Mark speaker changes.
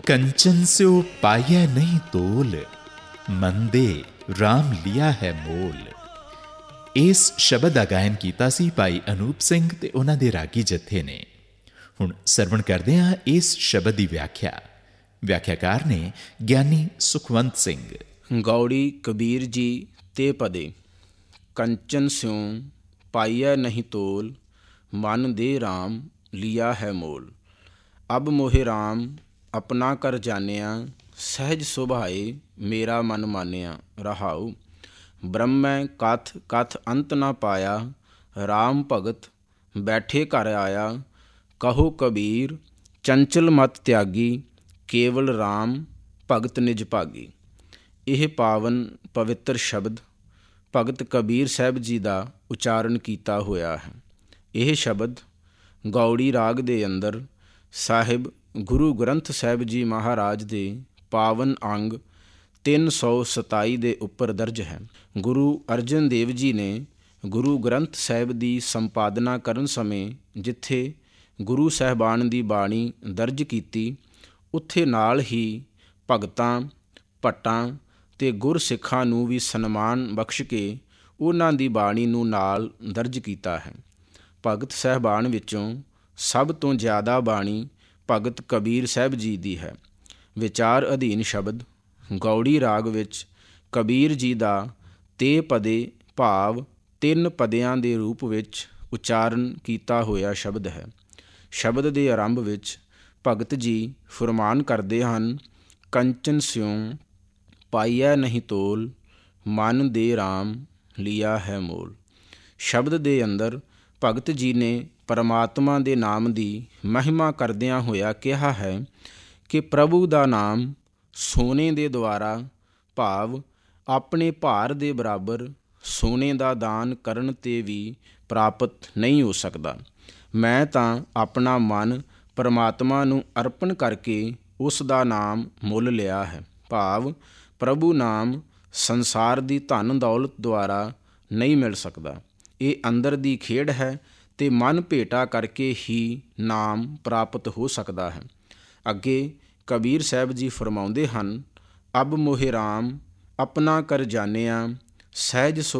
Speaker 1: कंचन स्यो पाइया नहीं तोल, मंदे राम लिया है मोल। ਇਸ ਸ਼ਬਦ ਦਾ ਗਾਇਨ ਕੀਤਾ ਸੀ ਭਾਈ ਅਨੂਪ ਸਿੰਘ ਤੇ ਉਹਨਾਂ ਦੇ ਰਾਗੀ ਜਥੇ ਨੇ। ਹੁਣ ਸਰਵਣ ਕਰਦੇ ਹਾਂ ਇਸ ਸ਼ਬਦ ਦੀ ਵਿਆਖਿਆਕਾਰ ਨੇ ਗਿਆਨੀ ਸੁਖਵੰਤ ਸਿੰਘ।
Speaker 2: ਗੌੜੀ ਕਬੀਰ ਜੀ ਤੇ ਪਦੇ। ਕੰਚਨ ਸਿਉ ਪਾਈਐ ਨਹੀਂ ਤੋਲ, ਮਨ ਦੇ ਰਾਮ ਲਿਆ ਹੈ ਮੋਲ। ਅਬ ਮੋਹਿ ਰਾਮ ਆਪਣਾ ਕਰ ਜਾਣਿਆ, ਸਹਿਜ ਸੁਭਾਏ ਮੇਰਾ ਮਨ ਮਾਨਿਆ। ਰਹਾਉ ਬ੍ਰਹਮੈ ਕਥ ਕਥ ਅੰਤ ਨਾ ਪਾਇਆ, ਰਾਮ ਭਗਤ ਬੈਠੇ ਘਰ ਆਇਆ। ਕਹੋ ਕਬੀਰ ਚੰਚਲ ਮਤ ਤਿਆਗੀ, ਕੇਵਲ ਰਾਮ ਭਗਤ ਨਿਜ ਭਾਗੀ। ਇਹ ਪਾਵਨ ਪਵਿੱਤਰ ਸ਼ਬਦ ਭਗਤ ਕਬੀਰ ਸਾਹਿਬ ਜੀ ਦਾ ਉਚਾਰਨ ਕੀਤਾ ਹੋਇਆ ਹੈ। ਇਹ ਸ਼ਬਦ ਗੌੜੀ ਰਾਗ ਦੇ ਅੰਦਰ ਸਾਹਿਬ ਗੁਰੂ ਗ੍ਰੰਥ ਸਾਹਿਬ ਜੀ ਮਹਾਰਾਜ ਦੇ ਪਾਵਨ ਅੰਗ 327 ਦੇ ਉੱਪਰ ਦਰਜ ਹੈ। ਗੁਰੂ ਅਰਜਨ ਦੇਵ ਜੀ ਨੇ ਗੁਰੂ ਗ੍ਰੰਥ ਸਾਹਿਬ ਦੀ ਸੰਪਾਦਨਾ ਕਰਨ ਸਮੇਂ ਜਿੱਥੇ ਗੁਰੂ ਸਾਹਿਬਾਨ ਦੀ ਬਾਣੀ ਦਰਜ ਕੀਤੀ, ਉੱਥੇ ਨਾਲ ਹੀ ਭਗਤਾਂ ਭੱਟਾਂ ਅਤੇ ਗੁਰਸਿੱਖਾਂ ਨੂੰ ਵੀ ਸਨਮਾਨ ਬਖਸ਼ ਕੇ ਉਹਨਾਂ ਦੀ ਬਾਣੀ ਨੂੰ ਨਾਲ ਦਰਜ ਕੀਤਾ ਹੈ। ਭਗਤ ਸਾਹਿਬਾਨ ਵਿੱਚੋਂ ਸਭ ਤੋਂ ਜ਼ਿਆਦਾ ਬਾਣੀ ਭਗਤ ਕਬੀਰ ਸਾਹਿਬ ਜੀ ਦੀ ਹੈ। ਵਿਚਾਰ ਅਧੀਨ ਸ਼ਬਦ ਗੌੜੀ ਰਾਗ ਵਿੱਚ ਕਬੀਰ ਜੀ ਦਾ ਤੇ ਪਦੇ ਭਾਵ 3 ਪਦਿਆਂ ਦੇ ਰੂਪ ਵਿੱਚ ਉਚਾਰਨ ਕੀਤਾ ਹੋਇਆ ਸ਼ਬਦ ਹੈ। ਸ਼ਬਦ ਦੇ ਆਰੰਭ ਵਿੱਚ ਭਗਤ ਜੀ ਫੁਰਮਾਨ ਕਰਦੇ ਹਨ, ਕੰਚਨ ਸਿਉ ਪਾਈਐ ਨਹੀਂ ਤੋਲ, ਮਨ ਦੇ ਰਾਮ ਲਿਆ ਹੈ ਮੋਲ। ਸ਼ਬਦ ਦੇ ਅੰਦਰ ਭਗਤ ਜੀ ਨੇ ਪਰਮਾਤਮਾ ਦੇ ਨਾਮ ਦੀ ਮਹਿਮਾ ਕਰਦਿਆਂ ਹੋਇਆ ਕਿਹਾ ਹੈ ਕਿ ਪ੍ਰਭੂ ਦਾ ਨਾਮ ਸੋਨੇ ਦੇ ਦੁਆਰਾ ਭਾਵ ਆਪਣੇ ਭਾਰ ਦੇ ਬਰਾਬਰ ਸੋਨੇ ਦਾ ਦਾਨ ਕਰਨ 'ਤੇ ਵੀ ਪ੍ਰਾਪਤ ਨਹੀਂ ਹੋ ਸਕਦਾ। ਮੈਂ ਤਾਂ ਆਪਣਾ ਮਨ ਪਰਮਾਤਮਾ ਨੂੰ ਅਰਪਣ ਕਰਕੇ ਉਸ ਦਾ ਨਾਮ ਮੁੱਲ ਲਿਆ ਹੈ। ਭਾਵ ਪ੍ਰਭੂ ਨਾਮ ਸੰਸਾਰ ਦੀ ਧਨ ਦੌਲਤ ਦੁਆਰਾ ਨਹੀਂ ਮਿਲ ਸਕਦਾ। ਇਹ ਅੰਦਰ ਦੀ ਖੇਡ ਹੈ ਅਤੇ ਮਨ ਭੇਟਾ ਕਰਕੇ ਹੀ ਨਾਮ ਪ੍ਰਾਪਤ ਹੋ ਸਕਦਾ ਹੈ। ਅੱਗੇ ਕਬੀਰ ਸਾਹਿਬ ਜੀ ਫਰਮਾਉਂਦੇ ਹਨ, ਅਬ ਮੋਹਿ ਰਾਮ ਆਪਣਾ ਕਰ ਜਾਣਿਆ, ਸਹਿਜ